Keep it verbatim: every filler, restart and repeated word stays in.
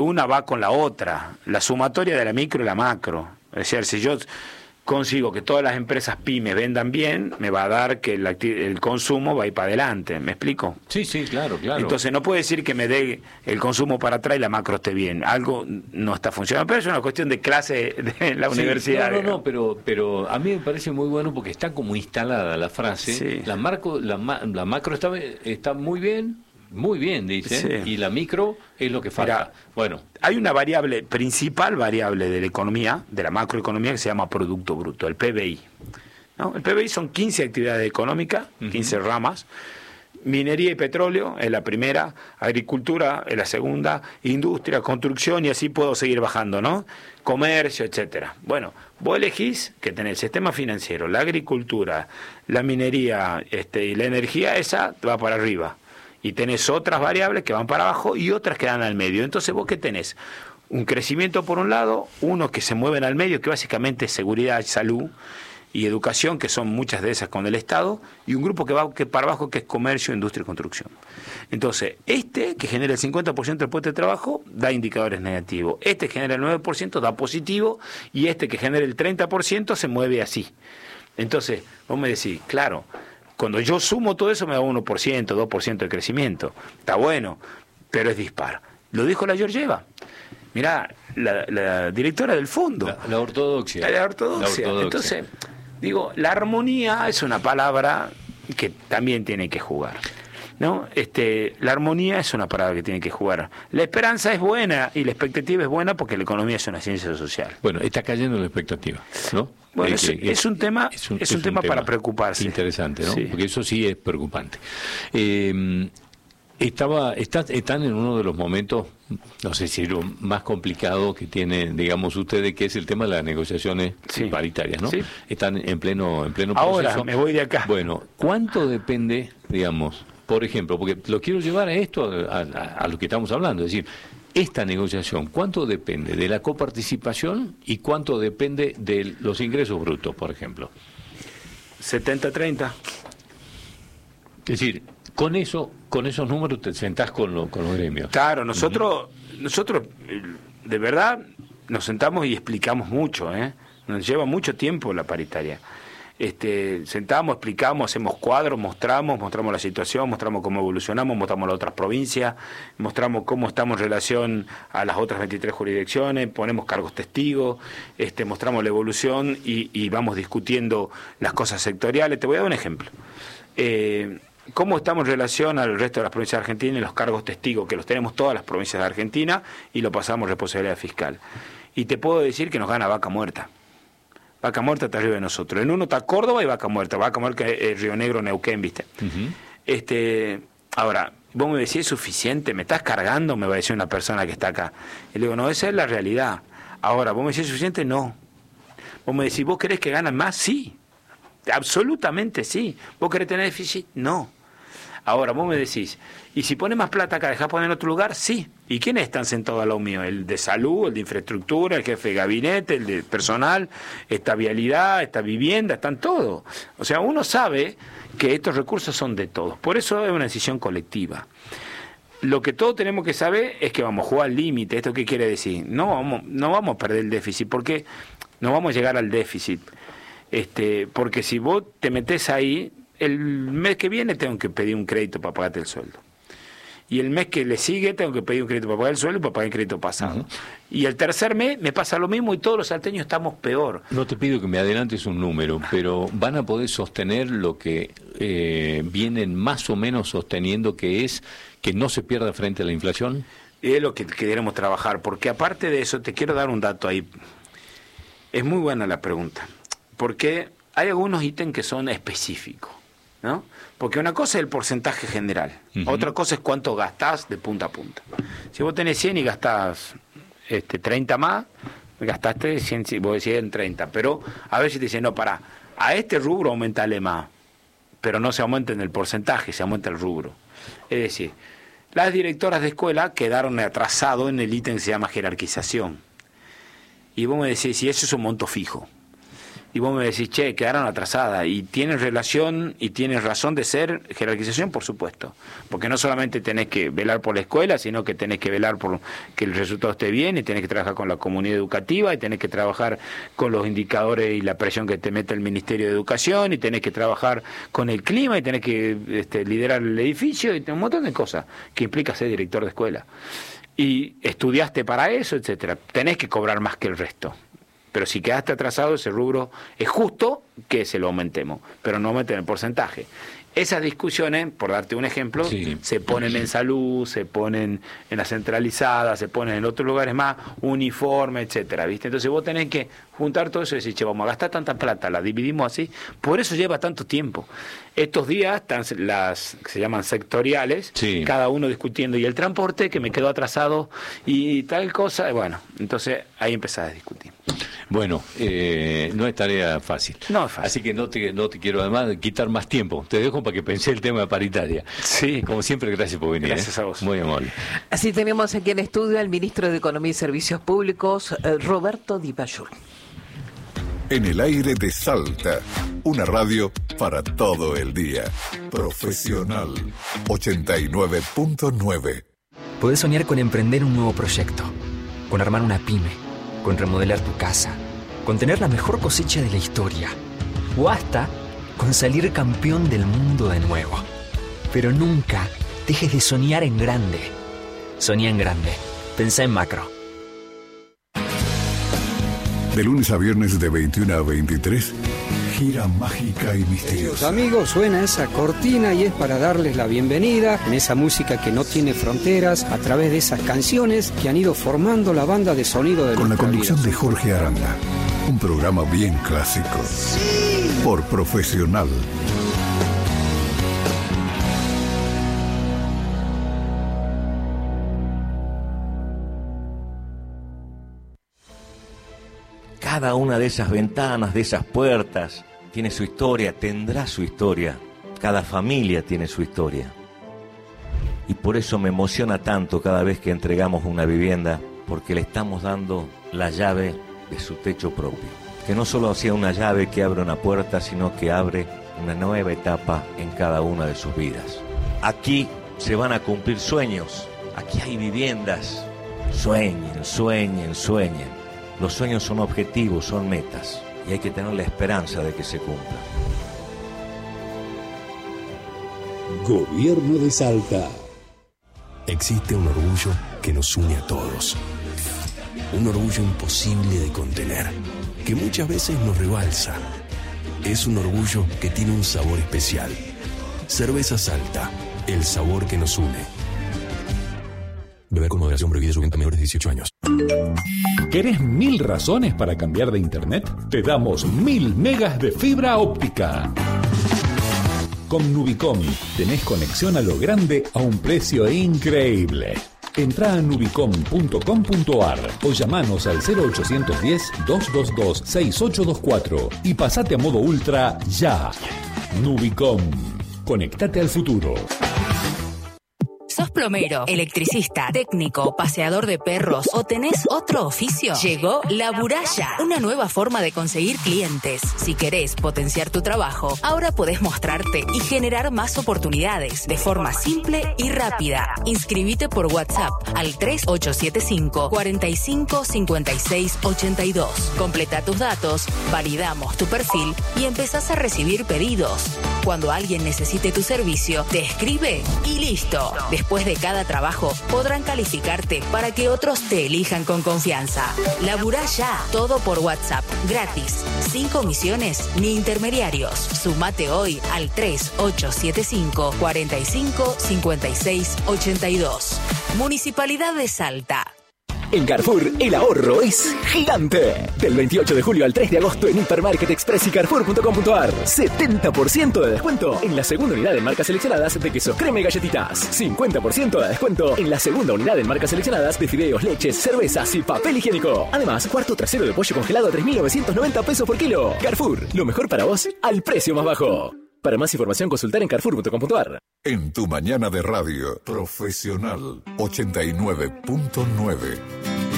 una va con la otra, la sumatoria de la micro y la macro. Es decir, si yo consigo que todas las empresas pymes vendan bien, me va a dar que el, el consumo va a ir para adelante. ¿Me explico? Sí, sí, claro, claro. Entonces no puede decir que me dé el consumo para atrás y la macro esté bien. Algo no está funcionando, pero es una cuestión de clase de la sí, universidad. No, no, no, pero, pero a mí me parece muy bueno porque está como instalada la frase. Sí. La, marco, la, la macro está, está muy bien, muy bien, dicen, sí. Y la micro es lo que falta. Mirá, bueno, hay una variable, principal variable de la economía, de la macroeconomía, que se llama Producto Bruto, el P B I. ¿No? El P B I son quince actividades económicas, quince uh-huh. ramas. Minería y petróleo es la primera, agricultura es la segunda, industria, construcción, y así puedo seguir bajando, ¿no? Comercio, etcétera. Bueno, vos elegís que tenés el sistema financiero, la agricultura, la minería este, y la energía, esa va para arriba. Y tenés otras variables que van para abajo y otras que dan al medio. Entonces, ¿vos qué tenés? Un crecimiento por un lado, unos que se mueven al medio, que básicamente es seguridad, salud y educación, que son muchas de esas con el Estado, y un grupo que va que para abajo, que es comercio, industria y construcción. Entonces, este, que genera el cincuenta por ciento del puesto de trabajo, da indicadores negativos. Este que genera el nueve por ciento da positivo, y este que genera el treinta por ciento se mueve así. Entonces, vos me decís, claro, cuando yo sumo todo eso me da uno por ciento, dos por ciento de crecimiento. Está bueno, pero es dispar. Lo dijo la Georgieva. Mirá, la, la directora del fondo. La, la ortodoxia. La, la ortodoxia. La ortodoxia. Entonces, digo, la armonía es una palabra que también tiene que jugar. ¿No? Este, la armonía es una palabra que tiene que jugar. La esperanza es buena y la expectativa es buena porque la economía es una ciencia social. Bueno, está cayendo la expectativa, ¿no? Bueno, es, es, es un tema, es un, es un, es un tema, tema para preocuparse. Interesante, ¿no? Sí. Porque eso sí es preocupante. Eh, estaba, está, están en uno de los momentos, no sé si lo más complicado que tienen, digamos, ustedes, que es el tema de las negociaciones sí. paritarias, ¿no? Sí. Están en pleno, en pleno proceso. Ahora me voy de acá. Bueno, ¿cuánto depende, digamos, por ejemplo, porque lo quiero llevar a esto, a, a, a lo que estamos hablando, es decir, esta negociación, ¿cuánto depende de la coparticipación y cuánto depende de los ingresos brutos, por ejemplo? setenta treinta. Es decir, con eso, con esos números te sentás con, lo, con los gremios. Claro, nosotros, uh-huh. nosotros de verdad nos sentamos y explicamos mucho, ¿eh? Nos lleva mucho tiempo la paritaria. Este, sentamos, explicamos, hacemos cuadros, mostramos, mostramos la situación, mostramos cómo evolucionamos, mostramos las otras provincias, mostramos cómo estamos en relación a las otras veintitrés jurisdicciones, ponemos cargos testigos, este, mostramos la evolución y, y vamos discutiendo las cosas sectoriales. Te voy a dar un ejemplo. Eh, ¿Cómo estamos en relación al resto de las provincias de Argentina y los cargos testigos, que los tenemos todas las provincias de Argentina y lo pasamos a responsabilidad fiscal? Y te puedo decir que nos gana Vaca Muerta. Vaca Muerta está arriba de nosotros. En uno está Córdoba y Vaca Muerta. Vaca Muerta es Río Negro, Neuquén, ¿viste? Uh-huh. Este, ahora, vos me decís, ¿es suficiente? ¿Me estás cargando? Me va a decir una persona que está acá. Y le digo, no, esa es la realidad. Ahora, ¿vos me decís, ¿es suficiente? No. Vos me decís, ¿vos querés que ganen más? Sí. Absolutamente sí. ¿Vos querés tener déficit? No. Ahora, vos me decís, ¿y si pones más plata acá, dejás poner en otro lugar? Sí. ¿Y quiénes están sentados al lado mío? El de salud, el de infraestructura, el jefe de gabinete, el de personal, esta vialidad, esta vivienda, están todos. O sea, uno sabe que estos recursos son de todos. Por eso es una decisión colectiva. Lo que todos tenemos que saber es que vamos a jugar al límite. ¿Esto qué quiere decir? No vamos, no vamos a perder el déficit, porque no vamos a llegar al déficit. Este, porque si vos te metés ahí, el mes que viene tengo que pedir un crédito para pagarte el sueldo. Y el mes que le sigue tengo que pedir un crédito para pagar el sueldo y para pagar el crédito pasado. Uh-huh. Y el tercer mes me pasa lo mismo y todos los salteños estamos peor. No te pido que me adelantes un número, pero ¿van a poder sostener lo que eh, vienen más o menos sosteniendo, que es que no se pierda frente a la inflación? Es lo que queremos trabajar, porque aparte de eso te quiero dar un dato ahí. Es muy buena la pregunta, porque hay algunos ítems que son específicos, ¿no? Porque una cosa es el porcentaje general, uh-huh. Otra cosa es cuánto gastás de punta a punta. Si vos tenés cien y gastás este, treinta más, gastaste cien, vos decís en treinta, pero a veces te dicen, no, pará, a este rubro aumentale más, pero no se aumenta en el porcentaje, se aumenta el rubro. Es decir, las directoras de escuela quedaron atrasados en el ítem que se llama jerarquización. Y vos me decís, si eso es un monto fijo. y vos me decís, che, quedaron atrasadas, y tienen relación y tienen razón de ser jerarquización, por supuesto, porque no solamente tenés que velar por la escuela, sino que tenés que velar por que el resultado esté bien, y tenés que trabajar con la comunidad educativa, y tenés que trabajar con los indicadores y la presión que te mete el Ministerio de Educación, y tenés que trabajar con el clima, y tenés que este, liderar el edificio, y un montón de cosas que implica ser director de escuela. Y estudiaste para eso, etcétera. Tenés que cobrar más que el resto. Pero si quedaste atrasado, ese rubro es justo que se lo aumentemos, pero no aumenten el porcentaje. Esas discusiones, por darte un ejemplo, sí. se ponen en salud, se ponen en la centralizada, se ponen en otros lugares más, uniforme, etcétera, ¿viste? Entonces vos tenés que juntar todo eso y decir, che, vamos a gastar tanta plata, la dividimos así, por eso lleva tanto tiempo. Estos días están las que se llaman sectoriales, sí. cada uno discutiendo, y el transporte que me quedó atrasado y tal cosa, bueno, entonces ahí empezás a discutir. Bueno, eh, no es tarea fácil. No es fácil. Así que no te, no te quiero además quitar más tiempo. Te dejo para que pensé el tema de paritaria. Sí. Como siempre, gracias por venir. Gracias ¿eh? a vos. Muy amable. Así tenemos aquí en estudio al ministro de Economía y Servicios Públicos, eh, Roberto Di Bayur. En el aire de Salta, una radio para todo el día. Profesional ochenta y nueve punto nueve. Podés soñar con emprender un nuevo proyecto, con armar una pyme, con remodelar tu casa, con tener la mejor cosecha de la historia, o hasta con salir campeón del mundo de nuevo. Pero nunca dejes de soñar en grande. Soñá en grande. Pensá en macro. De lunes a viernes de veintiuno a veintitrés, gira mágica y misteriosa. Amigos, suena esa cortina y es para darles la bienvenida en esa música que no tiene fronteras, a través de esas canciones que han ido formando la banda de sonido de con la conducción vida. de Jorge Aranda. Un programa bien clásico. Sí. Por Profesional. Cada una de esas ventanas, de esas puertas, tiene su historia, tendrá su historia. Cada familia tiene su historia. Y por eso me emociona tanto cada vez que entregamos una vivienda, porque le estamos dando la llave de su techo propio. Que no solo sea una llave que abre una puerta, sino que abre una nueva etapa en cada una de sus vidas. Aquí se van a cumplir sueños, aquí hay viviendas. Sueñen, sueñen, sueñen. Los sueños son objetivos, son metas, y hay que tener la esperanza de que se cumplan. Gobierno de Salta. Existe un orgullo que nos une a todos. Un orgullo imposible de contener, que muchas veces nos rebalsa. Es un orgullo que tiene un sabor especial. Cerveza Salta, el sabor que nos une. Beber con moderación, prohibida su venta a menores de dieciocho años. ¿Querés mil razones para cambiar de internet? Te damos mil megas de fibra óptica. Con Nubicom tenés conexión a lo grande a un precio increíble. Entrá a nubicom punto com punto ar o llamanos al cero ochocientos diez, doscientos veintidós, sesenta y ocho veinticuatro y pasate a modo ultra ya. Nubicom. Conectate al futuro. ¿Sos plomero, electricista, técnico, paseador de perros o tenés otro oficio? Llegó La Buraya, una nueva forma de conseguir clientes. Si querés potenciar tu trabajo, ahora podés mostrarte y generar más oportunidades de forma simple y rápida. Inscribite por WhatsApp al tres ocho siete cinco, cuatro cinco, cinco seis ocho dos. Completa tus datos, validamos tu perfil y empezás a recibir pedidos. Cuando alguien necesite tu servicio, te escribe y listo. Después de cada trabajo, podrán calificarte para que otros te elijan con confianza. Laburá ya, todo por WhatsApp, gratis, sin comisiones ni intermediarios. Sumate hoy al tres ocho siete cinco, cuatro cinco, cinco seis ocho dos. Municipalidad de Salta. En Carrefour, el ahorro es gigante. Del veintiocho de julio al tres de agosto en Hipermarket Express y Carrefour punto com punto ar. setenta por ciento de descuento en la segunda unidad de marcas seleccionadas de quesos crema y galletitas. cincuenta por ciento de descuento en la segunda unidad de marcas seleccionadas de fideos, leches, cervezas y papel higiénico. Además, cuarto trasero de pollo congelado a tres mil novecientos noventa pesos por kilo. Carrefour, lo mejor para vos al precio más bajo. Para más información, consultar en carrefour punto com punto ar. En tu mañana de radio, Profesional ochenta y nueve punto nueve.